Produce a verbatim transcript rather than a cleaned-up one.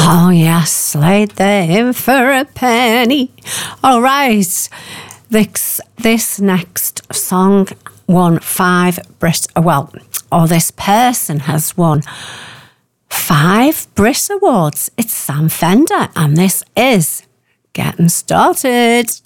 Oh, yes, laid there for a penny. All right. This, this next song won five Brit... Well, or this person has won five Brit Awards. It's Sam Fender, and this is Getting Started.